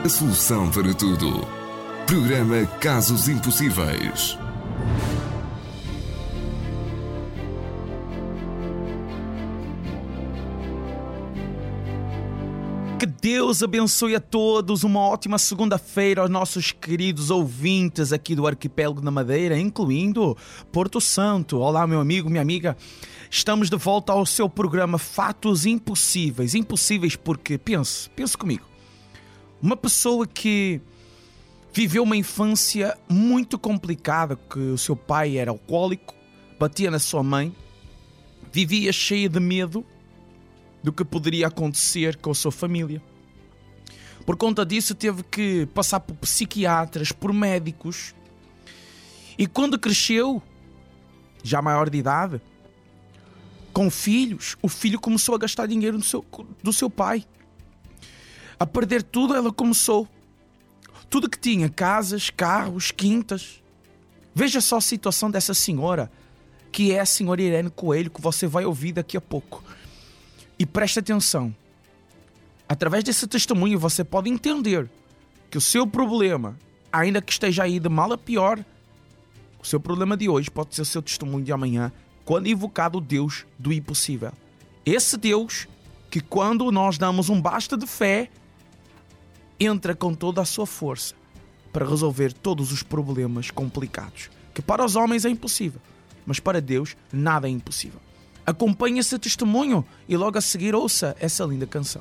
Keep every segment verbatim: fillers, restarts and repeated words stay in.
a solução para tudo. Programa Casos Impossíveis. Que Deus abençoe a todos, uma ótima segunda-feira aos nossos queridos ouvintes aqui do Arquipélago da Madeira, incluindo Porto Santo. Olá, meu amigo, minha amiga. Estamos de volta ao seu programa Fatos Impossíveis. Impossíveis porque, pense, pense comigo, uma pessoa que viveu uma infância muito complicada, que o seu pai era alcoólico, batia na sua mãe, vivia cheia de medo do que poderia acontecer com a sua família. Por conta disso teve que passar por psiquiatras, por médicos. E quando cresceu, já maior de idade, com filhos, o filho começou a gastar dinheiro do seu, do seu pai. A perder tudo, ela começou. Tudo que tinha, casas, carros, quintas. Veja só a situação dessa senhora, que é a senhora Irene Coelho, que você vai ouvir daqui a pouco. E preste atenção, através desse testemunho você pode entender que o seu problema, ainda que esteja aí de mal a pior, o seu problema de hoje pode ser o seu testemunho de amanhã, quando invocado o Deus do impossível. Esse Deus que, quando nós damos um basta de fé, entra com toda a sua força para resolver todos os problemas complicados, que para os homens é impossível, mas para Deus nada é impossível. Acompanhe esse testemunho e logo a seguir ouça essa linda canção.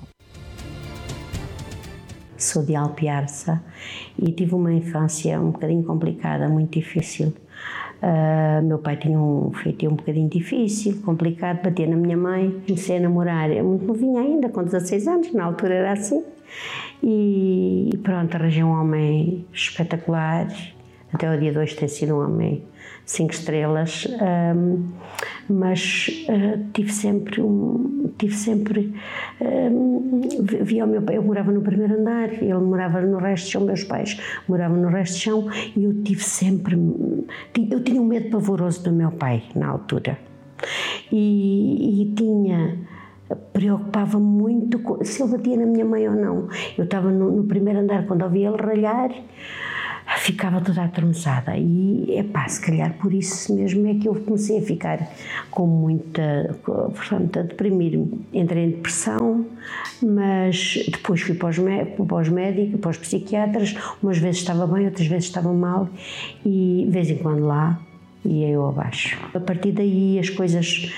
Sou de Alpiarça e tive uma infância um bocadinho complicada, muito difícil. Uh, meu pai tinha um feitio um bocadinho difícil, complicado, batia na minha mãe. Comecei a namorar, eu muito novinha ainda, com dezasseis anos, na altura era assim. E pronto, arranjei um homem espetacular. Até o dia de hoje tem sido um homem cinco estrelas, um, mas uh, tive sempre, um, tive sempre, um, via o meu pai, eu morava no primeiro andar, ele morava no resto de chão, meus pais moravam no resto de chão, e eu tive sempre, eu tinha um medo pavoroso do meu pai na altura, e, e tinha... preocupava muito com, se ele batia na minha mãe ou não. Eu estava no, no primeiro andar, quando ouvia ele ralhar, ficava toda atromessada e, epá, se calhar por isso mesmo é que eu comecei a ficar com muita, portanto, a deprimir-me. Entrei em depressão, mas depois fui para os, para os médicos, para os psiquiatras, umas vezes estava bem, outras vezes estava mal, e de vez em quando lá ia eu abaixo. A partir daí as coisas...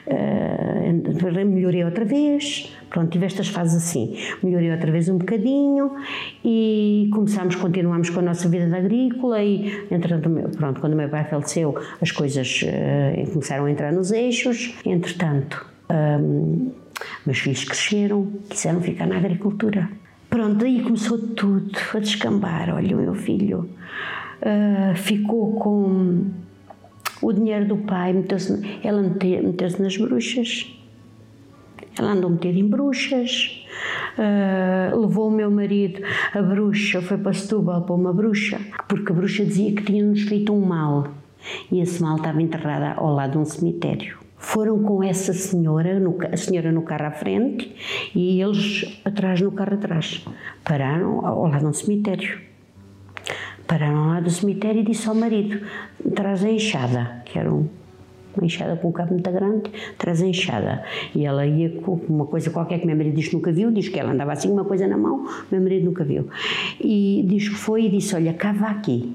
Uh, melhorei outra vez, pronto, tive estas fases assim, melhorei outra vez um bocadinho e começámos, continuámos com a nossa vida de agrícola e, entretanto, pronto, quando o meu pai faleceu, as coisas uh, começaram a entrar nos eixos. Entretanto, um, meus filhos cresceram, quiseram ficar na agricultura. Pronto, aí começou tudo a descambar. Olha, o meu filho uh, ficou com... o dinheiro do pai, meteu-se, ela meteu-se nas bruxas, ela andou metida em bruxas, uh, levou o meu marido, a bruxa, foi para Setúbal para uma bruxa, porque a bruxa dizia que tinha-nos feito um mal, e esse mal estava enterrada ao lado de um cemitério. Foram com essa senhora, no, a senhora no carro à frente, e eles atrás no carro atrás, pararam ao lado de um cemitério. Pararam lá do cemitério e disse ao marido, traz a enxada, que era um, uma enxada com um cabo muito grande, traz a enxada. E ela ia com uma coisa qualquer que meu marido diz que nunca viu, diz que ela andava assim, uma coisa na mão, meu marido nunca viu. E diz que foi e disse, olha, cava aqui,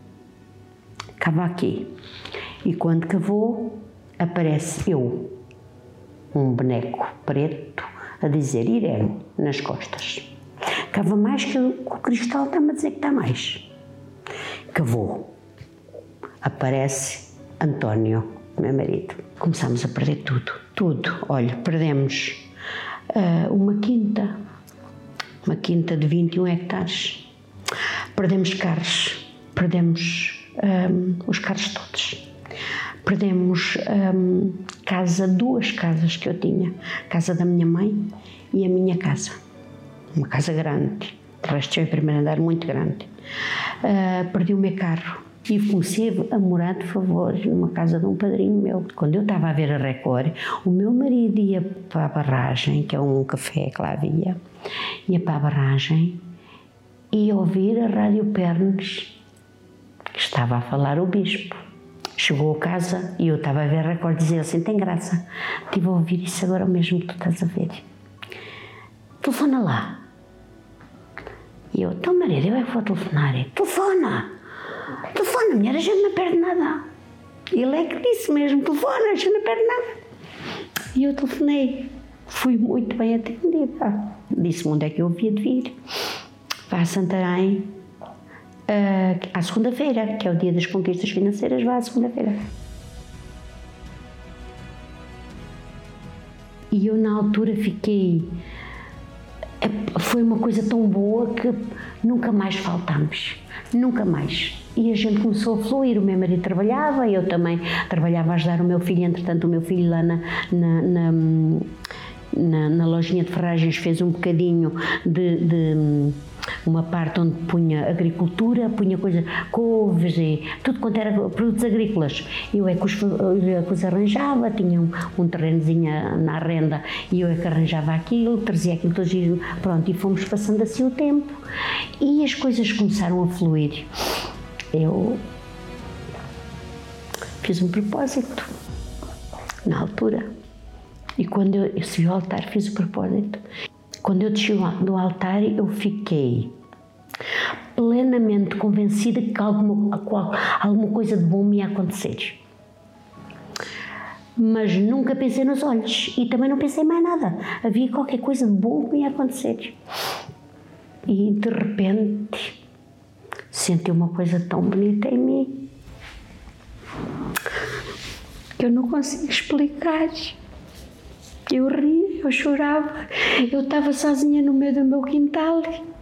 cava aqui. E quando cavou, aparece eu, um boneco preto, a dizer Irene, nas costas. Cava mais que o cristal está-me a dizer que está mais. Cavou, aparece António, meu marido. Começámos a perder tudo, tudo. Olha, perdemos uh, uma quinta, uma quinta de vinte e um hectares. Perdemos carros, perdemos um, os carros todos. Perdemos um, casa, duas casas que eu tinha. A casa da minha mãe e a minha casa. Uma casa grande, de resto tinha um primeiro andar muito grande. Uh, perdi o meu carro e comecei a morar de favor numa casa de um padrinho meu. Quando eu estava a ver a Record, o meu marido ia para a barragem, que é um café que lá havia, ia para a barragem e ouvir a Rádio Pernes, que estava a falar o bispo. Chegou a casa e eu estava a ver a Record e dizia assim, tem graça, estive a ouvir isso agora mesmo que tu estás a ver. Telefona lá. E eu, então marido, eu é que vou telefonar. Telefona! Telefona, mulher, a gente não perde nada. Ele é que disse mesmo, telefona, a gente não perde nada. E eu telefonei. Fui muito bem atendida. Disse-me onde é que eu havia de vir. Vá a Santarém, uh, à segunda-feira, que é o dia das conquistas financeiras, vá à segunda-feira. E eu na altura fiquei... Foi uma coisa tão boa que nunca mais faltámos. Nunca mais. E a gente começou a fluir. O meu marido trabalhava, eu também trabalhava a ajudar o meu filho. Entretanto, o meu filho lá na... na, na Na, na lojinha de ferragens fez um bocadinho de, de uma parte onde punha agricultura, punha coisa, couves e tudo quanto era produtos agrícolas. Eu é que os, eu é que os arranjava, tinha um, um terrenozinho na renda e eu é que arranjava aquilo, trazia aquilo todos os dias, pronto, e fomos passando assim o tempo e as coisas começaram a fluir. Eu fiz um propósito na altura. E quando eu, eu subi ao altar, fiz o propósito. Quando eu desci do altar, eu fiquei plenamente convencida que alguma, alguma coisa de bom me ia acontecer. Mas nunca pensei nos olhos e também não pensei mais nada. Havia qualquer coisa de bom que me ia acontecer. E de repente, senti uma coisa tão bonita em mim que eu não consigo explicar. Eu ria, eu chorava, eu estava sozinha no meio do meu quintal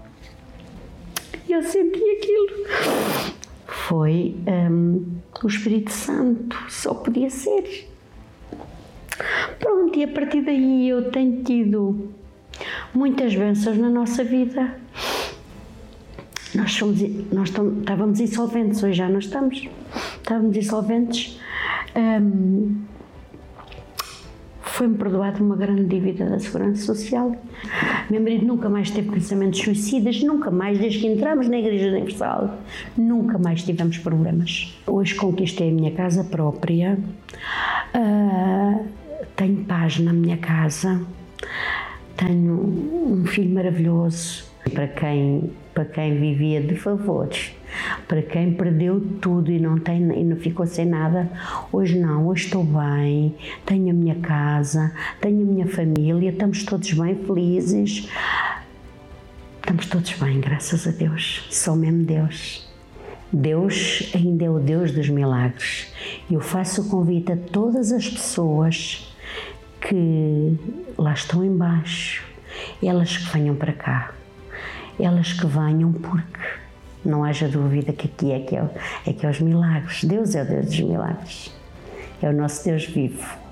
e eu senti aquilo. Foi um, o Espírito Santo, só podia ser. Pronto, e a partir daí eu tenho tido muitas bênçãos na nossa vida. Nós, somos, nós estávamos insolventes, hoje já não estamos, estávamos insolventes. Um, Foi-me perdoada uma grande dívida da Segurança Social. Meu marido nunca mais teve pensamentos suicidas, nunca mais, desde que entramos na Igreja Universal, nunca mais tivemos problemas. Hoje conquistei a minha casa própria, uh, tenho paz na minha casa, tenho um filho maravilhoso. Para quem, para quem vivia de favores, para quem perdeu tudo e não, tem, e não ficou sem nada, hoje não, hoje estou bem, tenho a minha casa, tenho a minha família, estamos todos bem, felizes, estamos todos bem, graças a Deus, só mesmo Deus. Deus ainda é o Deus dos milagres. Eu faço o convite a todas as pessoas que lá estão em baixo, elas que venham para cá. Elas que venham, porque não haja dúvida que aqui é que é, é que é os milagres. Deus é o Deus dos milagres. É o nosso Deus vivo.